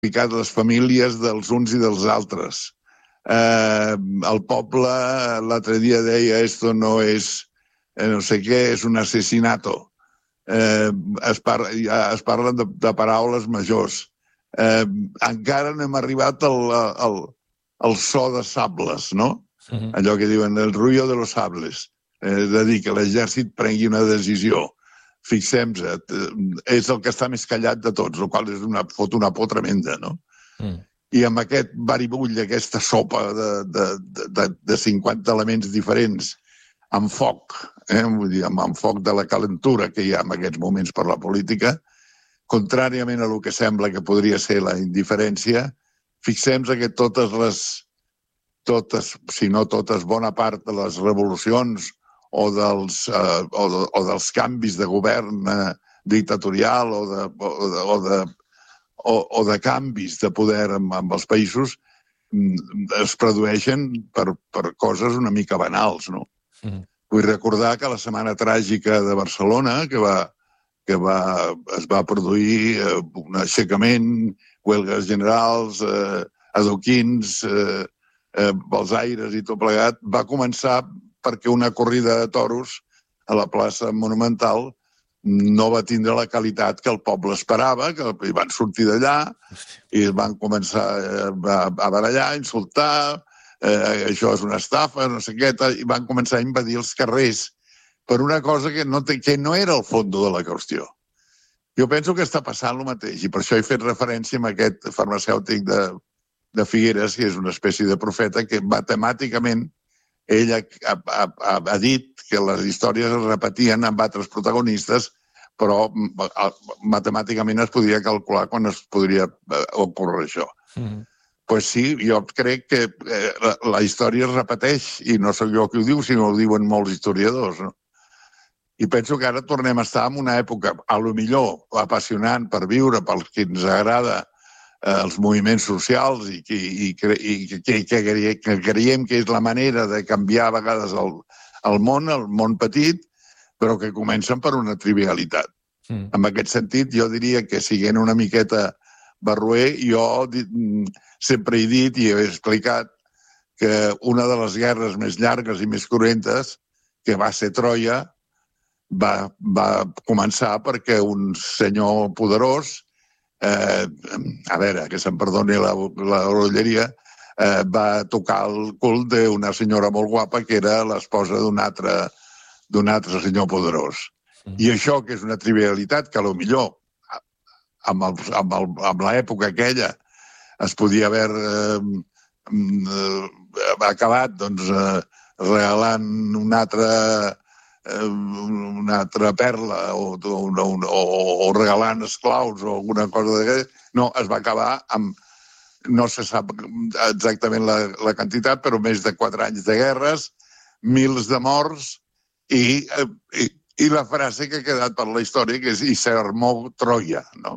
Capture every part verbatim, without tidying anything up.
picat les famílies dels uns i dels altres. Eh, el poble l'altre dia deia esto no és, eh, no sé què, és un assassinato. Eh, es, par es parlen de, de paraules majors. Eh, encara no hem arribat al, al, al so de sables, no? Uh-huh. Allò que diuen el ruido de los sables. Eh, de dir que l'exèrcit prengui una decisió. Fixem-se, és el que està més callat de tots, el qual és una, fot una por tremenda, no? Mm. I amb aquest baribull, aquesta sopa de, de, de, de cinquanta elements diferents, amb foc, eh? Vull dir, amb, amb foc de la calentura que hi ha en aquests moments per la política, contràriament a el que sembla que podria ser la indiferència, fixem-se que totes les, totes, si no totes, bona part de les revolucions o dels, uh, o, de, o dels canvis de govern uh, dictatorial o de, o, de, o, de, o, o de canvis de poder amb, amb els països mm, es produeixen per, per coses una mica banals, no? Mm. Vull recordar que la Setmana Tràgica de Barcelona, que, va, que va, es va produir uh, un aixecament, huelgues generals, uh, adoquins, uh, uh, balsaires i tot plegat, va començar perquè una corrida de toros a la plaça Monumental no va tindre la qualitat que el poble esperava, que van sortir d'allà i van començar a, a barallar, a insultar, eh, això és una estafa, no sé què, i van començar a invadir els carrers per una cosa que no, té, que no era el fons de la qüestió. Jo penso que està passant el mateix, i per això he fet referència a aquest farmacèutic de, de Figueres, que és una espècie de profeta, que matemàticament ell ha, ha, ha, ha dit que les històries es repetien amb altres protagonistes, però matemàticament es podria calcular quan es podria ocórrer això. Mm-hmm. Pues sí, jo crec que eh, la, la història es repeteix, i no sóc jo qui ho diu, sinó ho diuen molts historiadors, no? I penso que ara tornem a estar en una època, a lo millor, apassionant per viure, pels que ens agrada els moviments socials i, i, i, i que, que, que creiem que és la manera de canviar a vegades el, el món, el món petit, però que comencen per una trivialitat. Mm. En aquest sentit, jo diria que siguent una miqueta barroer, jo sempre he dit i he explicat que una de les guerres més llargues i més cruentes, que va ser Troia, va, va començar perquè un senyor poderós, Eh, a veure, que se'm perdoni la, la orolleria, eh, va tocar el cul d'una senyora molt guapa que era l'esposa d'un altre, d'un altre senyor poderós. Mm. I això, que és una trivialitat, que a lo millor amb, el, amb, el, amb l'època aquella es podia haver eh, eh, acabat doncs, eh, regalant un altre... una altra perla o, o, o, o regalant esclaus o alguna cosa d'aquesta. No, es va acabar amb, no se sap exactament la, la quantitat, però més de quatre anys de guerres, mils de morts i, i, i la frase que ha quedat per la història, que és i s'armó Troia, no?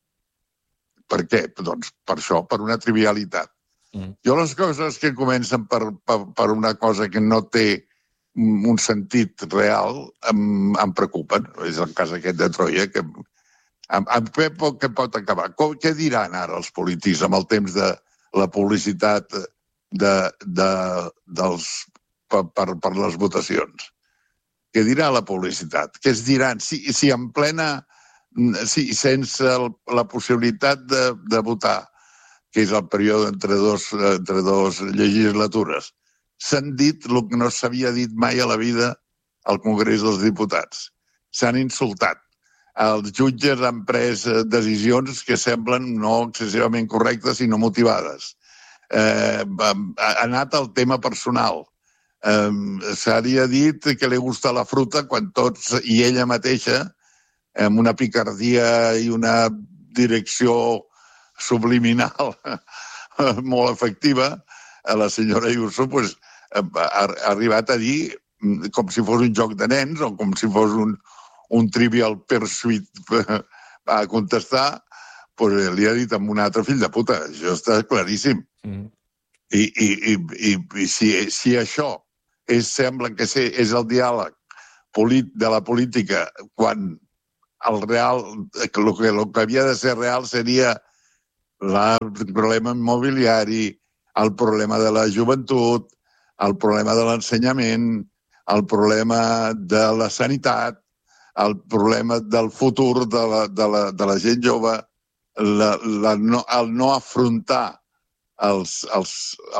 Per què? Doncs per això, per una trivialitat. Mm. Jo les coses que comencen per, per, per una cosa que no té un sentit real em, em preocupen. És el cas aquest de Troia, que amb, amb què, pot, què pot acabar? Com, què diran ara els polítics amb el temps de la publicitat de, de, dels, per, per, per les votacions? Què dirà la publicitat? Què es diran? Si, si en plena... Si, sense el, la possibilitat de, de votar, que és el període entre dos, entre dos legislatures, s'han dit el que no s'havia dit mai a la vida al Congrés dels Diputats. S'han insultat. Els jutges han pres decisions que semblen no excessivament correctes, sinó motivades. Eh, ha anat al tema personal. Eh, S'havia dit que li gusta la fruta quan tots, i ella mateixa, amb una picardia i una direcció subliminal molt efectiva, a la senyora Ayuso pues, ha arribat a dir, com si fos un joc de nens o com si fos un, un trivial pursuit a contestar, pues, li ha dit amb un altre fill de puta. Això està claríssim. Mm. I, i, i, i, i si, si això és, sembla que és el diàleg de la política quan el real, el que, el que havia de ser real seria el problema immobiliari, el problema de la joventut, el problema de l'ensenyament, el problema de la sanitat, el problema del futur de la, de la, de la gent jove, la, la no, el no afrontar els, els,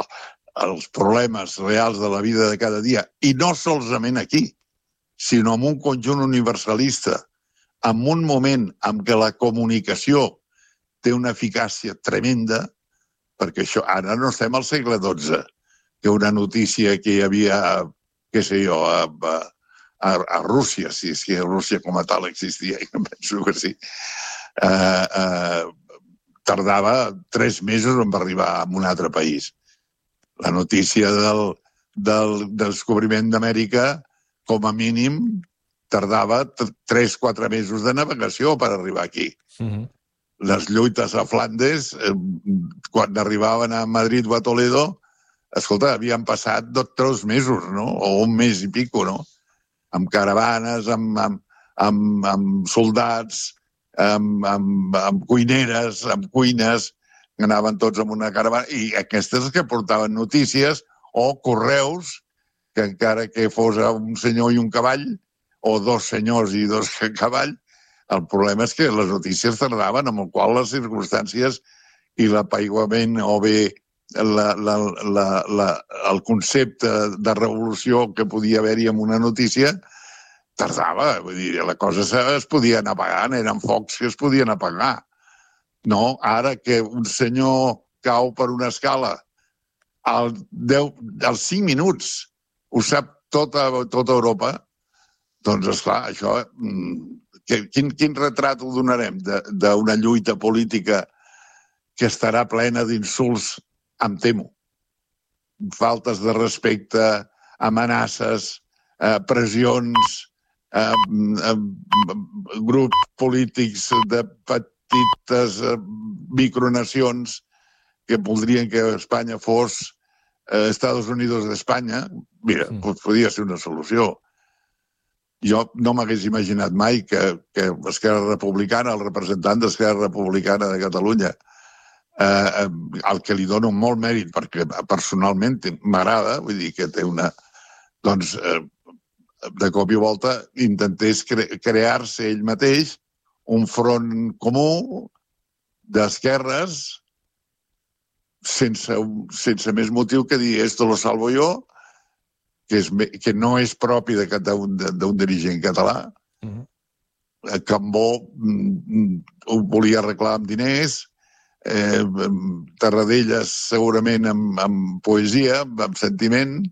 els problemes reals de la vida de cada dia, i no solament aquí, sinó en un conjunt universalista, en un moment en què la comunicació té una eficàcia tremenda, perquè això, ara no estem al segle dotze, que una notícia que hi havia, què sé jo, a, a, a Rússia, si és que Rússia com a tal existia, jo penso que sí, eh, eh, tardava tres mesos en arribar a un altre país. La notícia del, del descobriment d'Amèrica, com a mínim, tardava tres o quatre mesos de navegació per arribar aquí. Uh-huh. Les lluites a Flandes, eh, quan arribaven a Madrid o a Toledo, escolta, havien passat dos, tres mesos, no? O un mes i pico, no? Amb caravanes, amb, amb, amb, amb soldats, amb, amb, amb cuineres, amb cuines, anaven tots amb una caravana, i aquestes que portaven notícies o correus, que encara que fos un senyor i un cavall, o dos senyors i dos cavall, el problema és que les notícies tardaven, amb el qual les circumstàncies i l'apaiguament o bé la, la, la, la, el concepte de revolució que podia haver-hi en una notícia tardava. Vull dir, la cosa es podia anar apagant, eren focs que es podien apagar. No, ara que un senyor cau per una escala al deu, als cinc minuts ho sap tota, tota Europa, doncs, esclar, això... Que, quin, quin retrat ho donarem d'una lluita política que estarà plena d'insults, em temo. Faltes de respecte, amenaces, eh, pressions, eh, eh, grups polítics de petites eh, micronacions que voldrien que Espanya fos eh, Estats Units d'Espanya. Mira, sí. Podria ser una solució. Jo no m'hagués imaginat mai que, que Esquerra Republicana, el representant d'Esquerra Republicana de Catalunya, eh, el que li dono molt mèrit, perquè personalment m'agrada, vull dir que té una... Doncs, eh, de cop i volta, intentés cre crear-se ell mateix un front comú d'esquerres sense, sense més motiu que dir esto lo salvo yo, que, és, que no és propi d'un dirigent català. Uh-huh. Cambó mm, ho volia arreglar amb diners, eh, Tarradellas segurament amb, amb poesia, amb sentiment,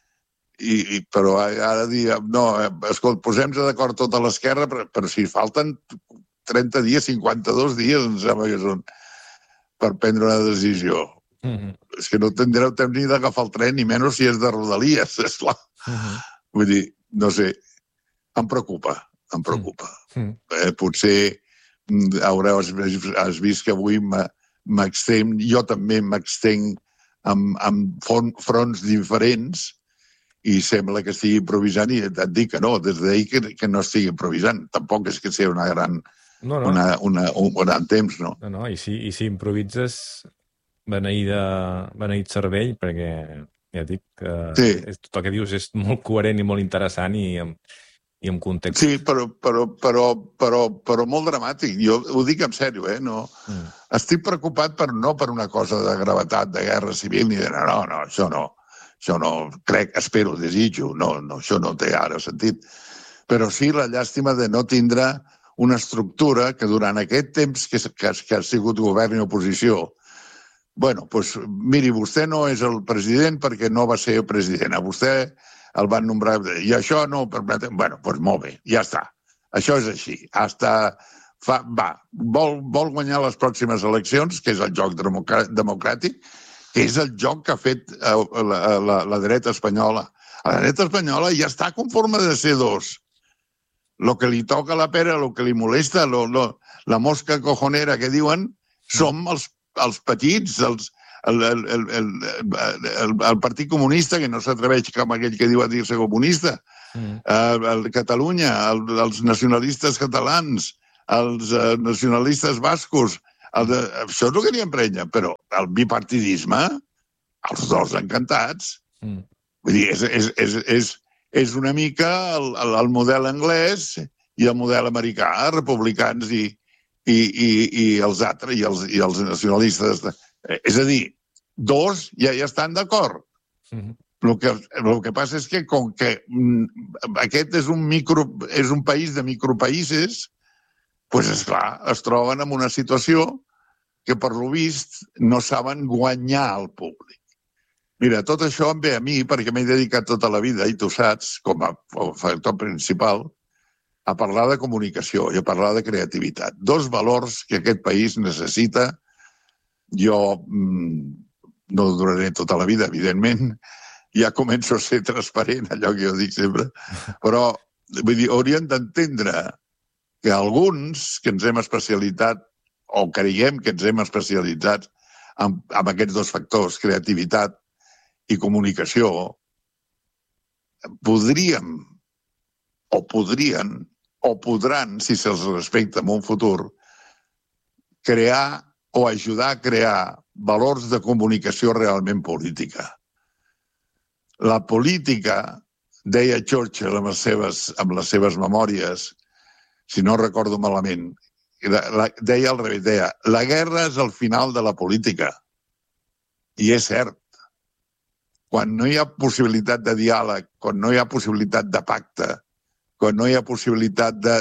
i, i, però ara dir, no, escolta, posem-nos d'acord tota l'esquerra, però, però si falten trenta dies, cinquanta-dos dies, em sembla que són, per prendre una decisió. Uh-huh. És que no tindreu temps ni d'agafar el tren, ni menys si és de Rodalies, esclar. Uh-huh. Vull dir, no sé, em preocupa, em preocupa. Uh-huh. Eh, potser haureu, has vist que avui m'extenc, jo també m'extenc amb, amb fronts diferents i sembla que estigui improvisant i et dic que no, des d'ahir que, que no estigui improvisant. Tampoc és que sigui una gran, no, no. Una, una, un gran temps, no? No, no, i si, i si improvises... Beneïda, beneït cervell, perquè ja dic que sí. És, tot el que dius és molt coherent i molt interessant i amb, i amb context. Sí, però, però, però, però, però molt dramàtic. Jo ho dic en sèrio, eh? No. Mm. Estic preocupat per, no per una cosa de gravetat, de guerra civil, ni de no, no, no, això no. Això no, crec, espero, desitjo, no, no, això no té ara sentit. Però sí la llàstima de no tindre una estructura que durant aquest temps que, que, que ha sigut govern i oposició. Bueno, doncs, miri, vostè no és el president perquè no va ser president. A vostè el van nombrar... I això no permet... Bueno, doncs molt bé, ja està. Això és així. Hasta fa... Va, vol, vol guanyar les pròximes eleccions, que és el joc democràtic, que és el joc que ha fet la, la, la dreta espanyola. La dreta espanyola ja està conforme de ser dos. Lo que li toca la pera, lo que li molesta, lo, lo, la mosca cojonera que diuen, som els els petits, els, el, el, el, el, el, el Partit Comunista, que no s'atreveix com aquell que diu a dir-se comunista, mm. el, el Catalunya, el, els nacionalistes catalans, els uh, nacionalistes bascos, El de, això és el que n'hi emprenya, però el bipartidisme, els dos encantats. Mm. Vull dir, és, és, és, és, és una mica el, el model anglès i el model americà, republicans i, i, i, i els altres, i els, i els nacionalistes. És a dir, dos ja hi estan d'acord. Mm-hmm. El que, el que passa és que com que aquest és un, micro, és un país de micropaïsos, doncs, esclar, es troben en una situació que, per lo vist, no saben guanyar al públic. Mira, tot això em ve a mi perquè m'he dedicat tota la vida, i tu saps, com a factor principal, a parlar de comunicació i a parlar de creativitat. Dos valors que aquest país necessita. Jo mmm, no duraré tota la vida, evidentment, ja començo a ser transparent, allò que jo dic sempre, però vull dir, hauríem d'entendre que alguns que ens hem especialitzat o creiem que ens hem especialitzat en, en aquests dos factors, creativitat i comunicació, podríem o podrien o podran, si se'ls respecta en un futur, crear o ajudar a crear valors de comunicació realment política. La política, deia Churchill amb les seves, amb les seves memòries, si no recordo malament, deia al revés, deia, la guerra és el final de la política. I és cert. Quan no hi ha possibilitat de diàleg, quan no hi ha possibilitat de pacte, quan no hi ha possibilitat de,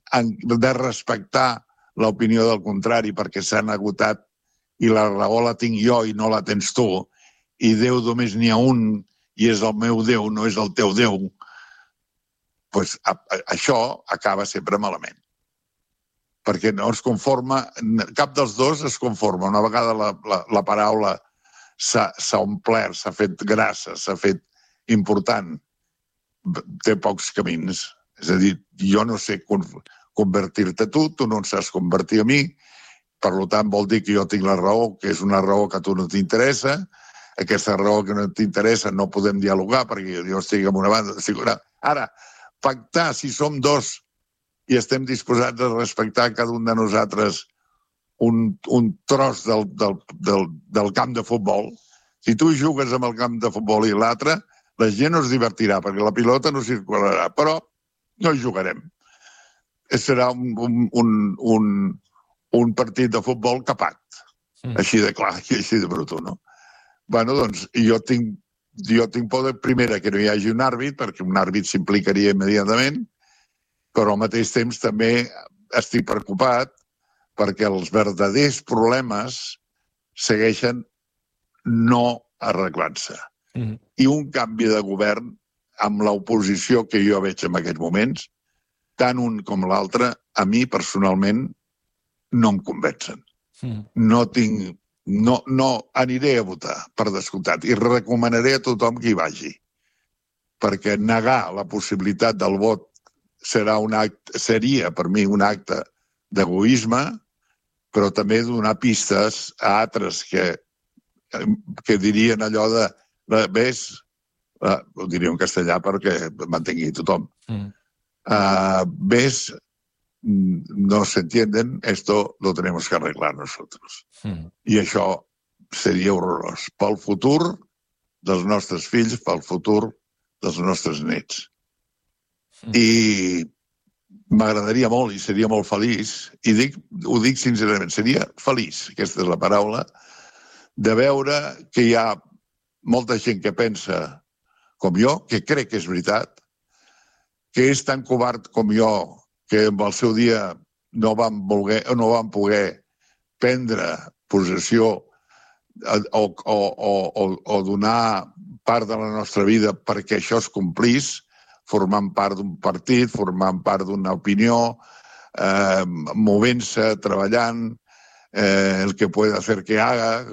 de respectar l'opinió del contrari perquè s'han agotat i la raó la tinc jo i no la tens tu, i Déu només n'hi ha un i és el meu Déu, no és el teu Déu, doncs a, a, això acaba sempre malament. Perquè no es conforma, cap dels dos es conforma. Una vegada la, la, la paraula s'ha omplert, s'ha fet grassa, s'ha fet important, té pocs camins. És a dir, jo no sé convertir-te a tu, tu no en saps convertir a mi, per tant vol dir que jo tinc la raó, que és una raó que a tu no t'interessa. Aquesta raó que no t'interessa no podem dialogar perquè jo estic en una banda. Ara, pactar si som dos i estem disposats a respectar cada un de nosaltres un, un tros del, del, del, del camp de futbol. Si tu jugues amb el camp de futbol i l'altre, la gent no es divertirà perquè la pilota no circularà, però no hi jugarem. Serà un, un, un, un, un partit de futbol capat, mm. així de clar i així de bruto, no? Bueno, doncs, jo tinc, jo tinc por de primera que no hi hagi un àrbit, perquè un àrbit s'implicaria immediatament, però al mateix temps també estic preocupat perquè els verdaders problemes segueixen no arreglant-se. Mm-hmm. I un canvi de govern amb l'oposició que jo veig en aquests moments, tant un com l'altre, a mi personalment no em convencen. Mm-hmm. No tinc... No, no aniré a votar, per descomptat, i recomanaré a tothom que hi vagi, perquè negar la possibilitat del vot serà un acte, seria per mi un acte d'egoisme, però també donar pistes a altres que, que dirien allò de, de ves, uh, ho diria en castellà perquè mantengui tothom, mm. uh, ves, no se entienden, esto lo tenemos que arreglar nosotros. Mm. I això seria horrorós pel futur dels nostres fills, pel futur dels nostres nets. Mm. I m'agradaria molt i seria molt feliç, i dic, ho dic sincerament, seria feliç, aquesta és la paraula, de veure que hi ha molta gent que pensa com jo, que crec que és veritat, que és tan covard com jo, que en el seu dia no van, voler, no van poder prendre possessió o, o, o, o donar part de la nostra vida perquè això es complís, formant part d'un partit, formant part d'una opinió, eh, movent-se, treballant, eh, el que puede hacer que haga.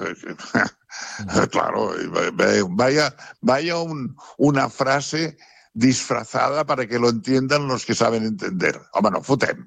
Claro, vaya, vaya un, una frase disfrazada para que lo entiendan los que saben entender. Home, no fotem.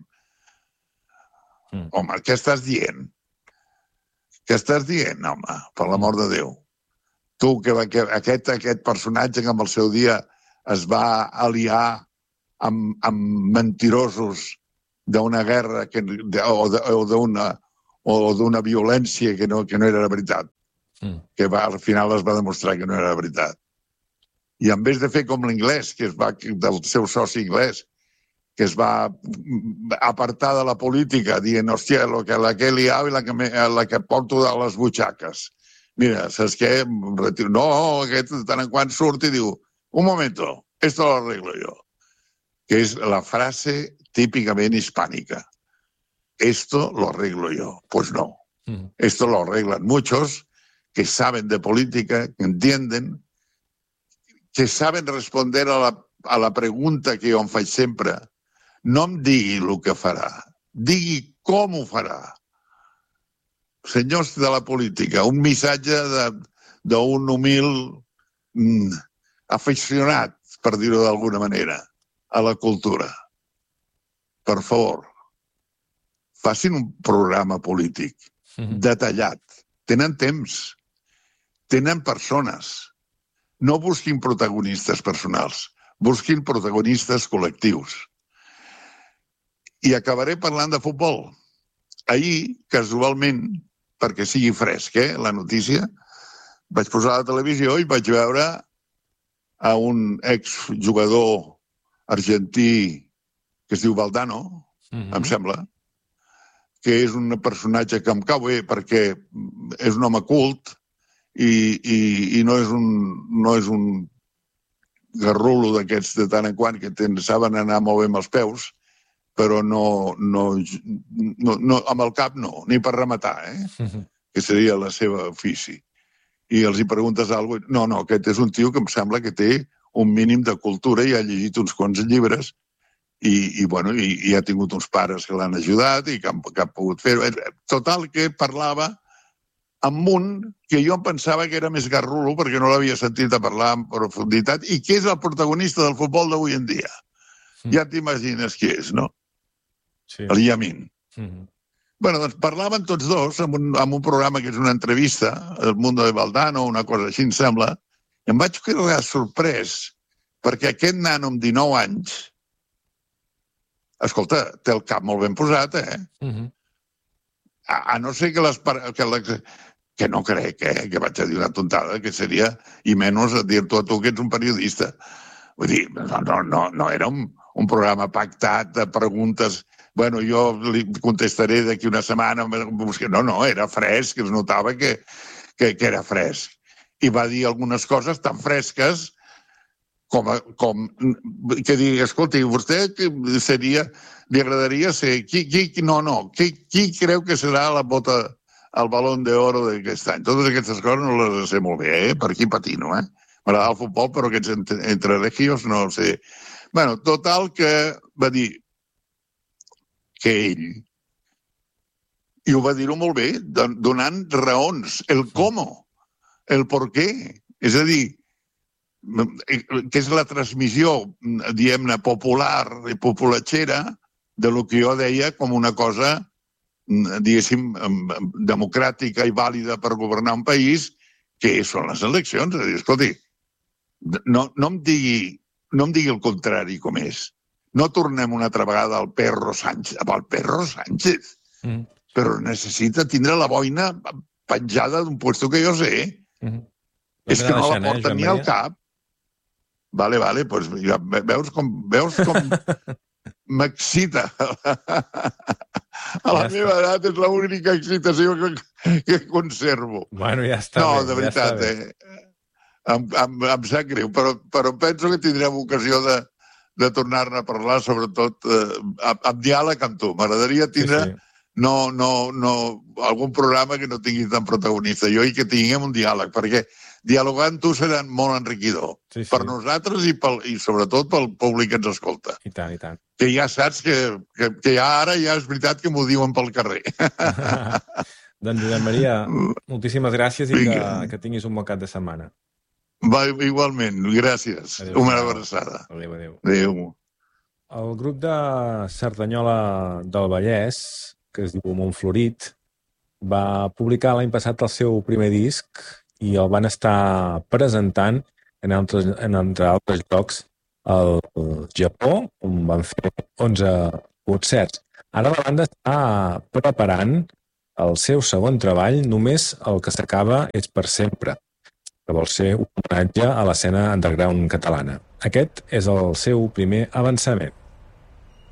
Mm. Home, què estàs dient? Què estàs dient, home? Per l'amor de Déu. Tu, que, que aquest, aquest personatge que en el seu dia es va aliar amb, amb mentirosos d'una guerra que, de, o d'una o d'una violència que no, que no era la veritat, mm. que va, al final es va demostrar que no era la veritat. I en vez de fer com l'anglès, que es va, del seu soci anglès, que es va apartar de la política, dient, hòstia, lo que, la que he liat i la que, me, la que porto a les butxaques. Mira, saps què? No, aquest de tant en quant surt i diu, un momento, esto lo arreglo yo. Que és la frase típicament hispànica. Esto lo arreglo yo. Pues no. Mm. Esto lo arreglan muchos que saben de política, que entienden, que saben responder a la, a la pregunta que jo em faig sempre. No em digui el que farà, digui com ho farà. Senyors de la política, un missatge d'un humil mm, aficionat, per dir-ho d'alguna manera, a la cultura. Per favor, facin un programa polític Mm-hmm. detallat. Tenen temps, tenen persones. No busquin protagonistes personals, busquin protagonistes col·lectius. I acabaré parlant de futbol. Ahir, casualment, perquè sigui fresc, eh, la notícia, vaig posar a la televisió i vaig veure a un exjugador argentí que es diu Valdano, mm-hmm. em sembla, que és un personatge que em cau bé perquè és un home cult i, i, i no és un, no és un garrulo d'aquests de tant en quant que ten, saben anar molt bé amb els peus, però no, no, no, no amb el cap no, ni per rematar, eh? Mm-hmm. Que seria la seva ofici. I els hi preguntes alguna cosa, no, no, aquest és un tio que em sembla que té un mínim de cultura i ha llegit uns quants llibres i, i, bueno, i, i ha tingut uns pares que l'han ajudat i que han, que han pogut fer-ho. Total, que parlava amb un que jo em pensava que era més garrulo perquè no l'havia sentit a parlar en profunditat i que és el protagonista del futbol d'avui en dia. Mm. Ja t'imagines qui és, no? Sí. El Yamin. Mm-hmm. Bueno, doncs parlaven tots dos en un, en un programa que és una entrevista, El Mundo de Valdano, una cosa així em sembla, i em vaig quedar sorprès perquè aquest nano amb dinou anys, escolta, té el cap molt ben posat, eh? Mm-hmm. A, a no ser que les... Que, la, que no crec, eh? Que vaig a dir una tontada, que seria, i menys a dir-t'ho a tu que ets un periodista. Vull dir, no, no, no, no era un, un programa pactat de preguntes. Bueno, jo li contestaré d'aquí una setmana. No, no, era fresc, es notava que, que, que era fresc. I va dir algunes coses tan fresques com, com que digui, escolti, vostè seria, li agradaria ser, qui, qui, no, no, qui, qui creu que serà la bota, el balón d'oro d'aquest any? Totes aquestes coses no les sé molt bé, eh? Per aquí patino, eh? M'agrada el futbol, però aquests entre, entre regios no sé. Bueno, total que va dir que ell, i ho va dir-ho molt bé, donant raons, el com, el per què. És a dir, que és la transmissió, diguem-ne, popular i populatxera de lo que jo deia com una cosa, diguéssim, democràtica i vàlida per governar un país, que són les eleccions. És a dir, escolti, no, no, em digui, no em digui el contrari com és. No tornem una altra vegada al Perro Sánchez. Al Perro Sánchez. Mm. Però necessita tindre la boina penjada d'un puesto que jo sé. Mm. És que no la porta ni al cap. Vale, vale, doncs ja, veus com, veus com m'excita. A la ja meva està. Edat és l'única excitació que, que conservo. Bueno, ja està no, bé. De veritat, ja eh? Em, em, em sap greu, però, però penso que tindrem ocasió de, de tornar-ne a parlar, sobretot eh, amb, amb diàleg amb tu. M'agradaria tindre sí, sí. No, no, no, algun programa que no tingui tant protagonista. Jo i que tinguem un diàleg, perquè dialogar amb tu serà molt enriquidor. Sí, sí. Per nosaltres i, pel, i sobretot pel públic que ens escolta. I tant, i tant. Que ja saps que, que, que ja ara ja és veritat que m'ho diuen pel carrer. Doncs, Josep Maria, moltíssimes gràcies i que, que tinguis un bon cap de setmana. Va, igualment, gràcies. Adéu, una abraçada. Adéu, adéu. Adéu. El grup de Cerdanyola del Vallès, que es diu Montflorit, va publicar l'any passat el seu primer disc i el van estar presentant en altres, en entre altres llocs al Japó, on van fer onze concerts. Ara la banda està preparant El seu segon treball, Només el que s'acaba és per sempre, que vol ser un homenatge a l'escena underground catalana. Aquest és el seu primer avançament.